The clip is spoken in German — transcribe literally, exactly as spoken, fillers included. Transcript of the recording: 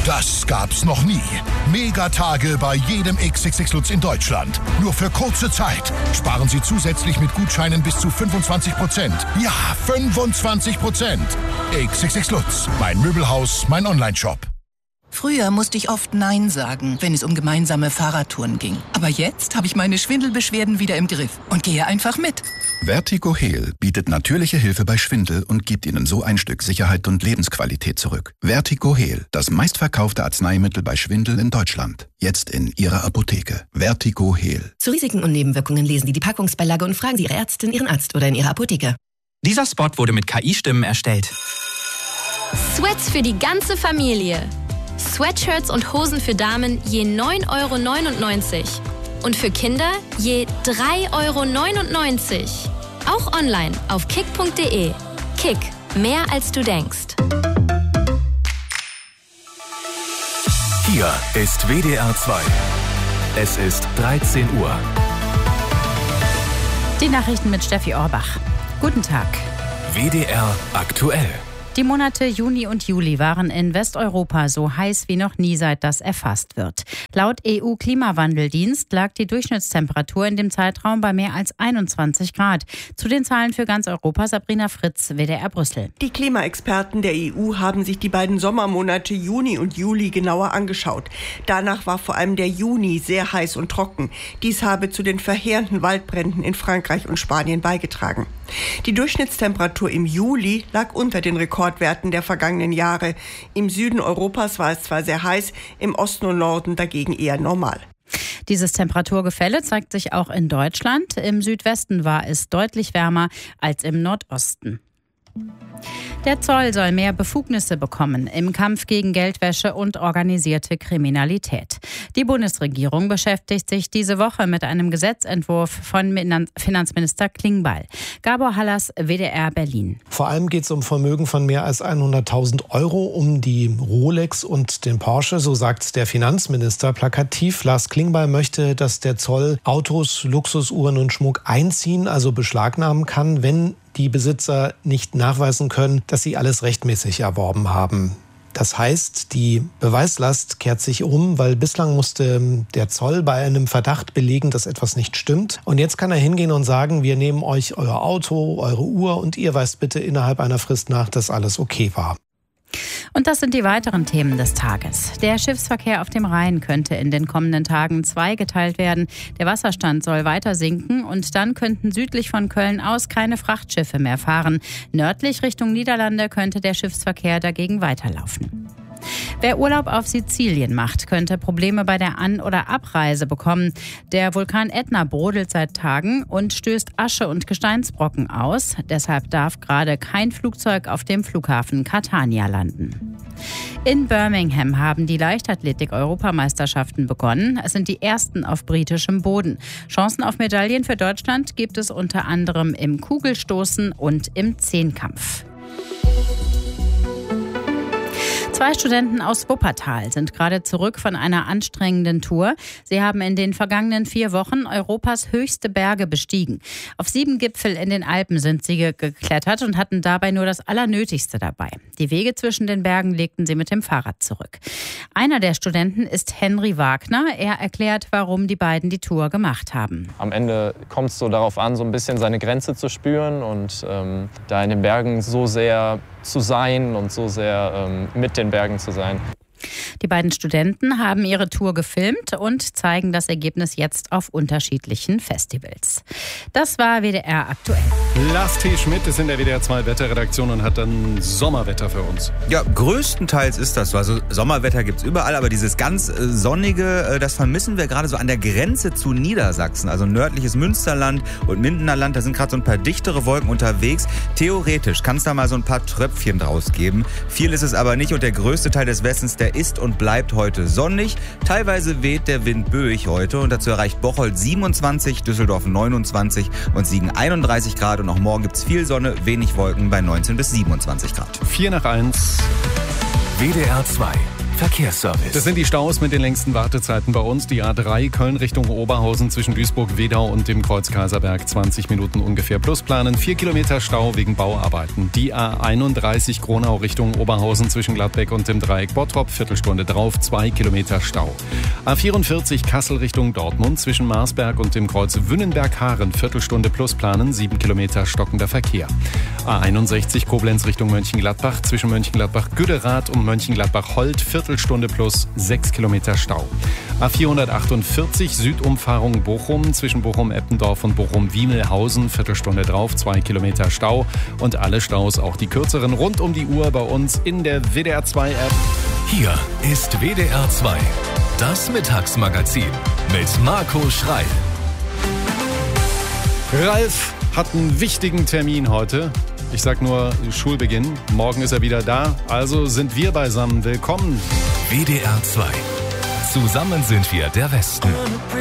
Das gab's noch nie. Megatage bei jedem X X X Lutz in Deutschland. Nur für kurze Zeit. Sparen Sie zusätzlich mit Gutscheinen bis zu fünfundzwanzig Prozent. Ja, fünfundzwanzig Prozent. X X X Lutz. Mein Möbelhaus, mein Onlineshop. Früher musste ich oft Nein sagen, wenn es um gemeinsame Fahrradtouren ging. Aber jetzt habe ich meine Schwindelbeschwerden wieder im Griff und gehe einfach mit. Vertigo Heal bietet natürliche Hilfe bei Schwindel und gibt Ihnen so ein Stück Sicherheit und Lebensqualität zurück. Vertigo Heal, das meistverkaufte Arzneimittel bei Schwindel in Deutschland. Jetzt in Ihrer Apotheke. Vertigo Heal. Zu Risiken und Nebenwirkungen lesen Sie die Packungsbeilage und fragen Sie Ihre Ärztin, Ihren Arzt oder in Ihrer Apotheke. Dieser Spot wurde mit K I-Stimmen erstellt. Sweats für die ganze Familie. Sweatshirts und Hosen für Damen je neun Euro neunundneunzig. Und für Kinder je drei Euro neunundneunzig. Auch online auf kick punkt de. Kick, mehr als du denkst. Hier ist W D R zwei. Es ist dreizehn Uhr. Die Nachrichten mit Steffi Orbach. Guten Tag. W D R aktuell. Die Monate Juni und Juli waren in Westeuropa so heiß wie noch nie, seit das erfasst wird. Laut E U-Klimawandeldienst lag die Durchschnittstemperatur in dem Zeitraum bei mehr als einundzwanzig Grad. Zu den Zahlen für ganz Europa Sabrina Fritz, W D R Brüssel. Die Klimaexperten der E U haben sich die beiden Sommermonate Juni und Juli genauer angeschaut. Danach war vor allem der Juni sehr heiß und trocken. Dies habe zu den verheerenden Waldbränden in Frankreich und Spanien beigetragen. Die Durchschnittstemperatur im Juli lag unter den Rekordwerten der vergangenen Jahre. Im Süden Europas war es zwar sehr heiß, im Osten und Norden dagegen eher normal. Dieses Temperaturgefälle zeigt sich auch in Deutschland. Im Südwesten war es deutlich wärmer als im Nordosten. Der Zoll soll mehr Befugnisse bekommen im Kampf gegen Geldwäsche und organisierte Kriminalität. Die Bundesregierung beschäftigt sich diese Woche mit einem Gesetzentwurf von Finanzminister Klingbeil. Gabor Hallas, W D R Berlin. Vor allem geht es um Vermögen von mehr als hunderttausend Euro, um die Rolex und den Porsche, so sagt der Finanzminister plakativ. Lars Klingbeil möchte, dass der Zoll Autos, Luxusuhren und Schmuck einziehen, also beschlagnahmen kann, wenn die Besitzer nicht nachweisen können, dass sie alles rechtmäßig erworben haben. Das heißt, die Beweislast kehrt sich um, weil bislang musste der Zoll bei einem Verdacht belegen, dass etwas nicht stimmt. Und jetzt kann er hingehen und sagen, wir nehmen euch euer Auto, eure Uhr und ihr weist bitte innerhalb einer Frist nach, dass alles okay war. Und das sind die weiteren Themen des Tages. Der Schiffsverkehr auf dem Rhein könnte in den kommenden Tagen zweigeteilt werden. Der Wasserstand soll weiter sinken und dann könnten südlich von Köln aus keine Frachtschiffe mehr fahren. Nördlich Richtung Niederlande könnte der Schiffsverkehr dagegen weiterlaufen. Wer Urlaub auf Sizilien macht, könnte Probleme bei der An- oder Abreise bekommen. Der Vulkan Ätna brodelt seit Tagen und stößt Asche und Gesteinsbrocken aus. Deshalb darf gerade kein Flugzeug auf dem Flughafen Catania landen. In Birmingham haben die Leichtathletik-Europameisterschaften begonnen. Es sind die ersten auf britischem Boden. Chancen auf Medaillen für Deutschland gibt es unter anderem im Kugelstoßen und im Zehnkampf. Zwei Studenten aus Wuppertal sind gerade zurück von einer anstrengenden Tour. Sie haben in den vergangenen vier Wochen Europas höchste Berge bestiegen. Auf sieben Gipfel in den Alpen sind sie geklettert und hatten dabei nur das Allernötigste dabei. Die Wege zwischen den Bergen legten sie mit dem Fahrrad zurück. Einer der Studenten ist Henry Wagner. Er erklärt, warum die beiden die Tour gemacht haben. Am Ende kommt es so darauf an, so ein bisschen seine Grenze zu spüren und ähm, da in den Bergen so sehr zu sein und so sehr ähm, mit den Bergen zu sein. Die beiden Studenten haben ihre Tour gefilmt und zeigen das Ergebnis jetzt auf unterschiedlichen Festivals. Das war W D R aktuell. Lars T. Schmidt ist in der W D R zwei Wetterredaktion und hat dann Sommerwetter für uns. Ja, größtenteils ist das so. Also Sommerwetter gibt es überall, aber dieses ganz äh, sonnige, äh, das vermissen wir gerade so an der Grenze zu Niedersachsen. Also nördliches Münsterland und Mindener Land, da sind gerade so ein paar dichtere Wolken unterwegs. Theoretisch kann es da mal so ein paar Tröpfchen draus geben. Viel ist es aber nicht und der größte Teil des Westens, der ist und bleibt heute sonnig. Teilweise weht der Wind böig heute und dazu erreicht Bocholt siebenundzwanzig, Düsseldorf neunundzwanzig und Siegen einunddreißig Grad. Und auch morgen gibt es viel Sonne, wenig Wolken bei neunzehn bis siebenundzwanzig Grad. vier nach eins. W D R zwei. Verkehrsservice. Das sind die Staus mit den längsten Wartezeiten bei uns. Die A drei Köln Richtung Oberhausen zwischen Duisburg-Wedau und dem Kreuz Kaiserberg. zwanzig Minuten ungefähr plus planen. vier Kilometer Stau wegen Bauarbeiten. Die A einunddreißig Gronau Richtung Oberhausen zwischen Gladbeck und dem Dreieck Bottrop. Viertelstunde drauf. zwei Kilometer Stau. A vierundvierzig Kassel Richtung Dortmund zwischen Marsberg und dem Kreuz Wünnenberg-Haaren. Viertelstunde plus planen. sieben Kilometer stockender Verkehr. A einundsechzig Koblenz Richtung Mönchengladbach zwischen Mönchengladbach-Güderath und Mönchengladbach-Holt. Viertelstunde plus sechs Kilometer Stau. A vierhundertachtundvierzig Südumfahrung Bochum zwischen Bochum-Eppendorf und Bochum-Wiemelhausen. Viertelstunde drauf, zwei Kilometer Stau. Und alle Staus, auch die kürzeren, rund um die Uhr bei uns in der W D R zwei App. Hier ist W D R zwei, das Mittagsmagazin mit Marco Schreil. Ralf hat einen wichtigen Termin heute. Ich sag nur Schulbeginn. Morgen ist er wieder da. Also sind wir beisammen. Willkommen. W D R zwei. Zusammen sind wir der Westen.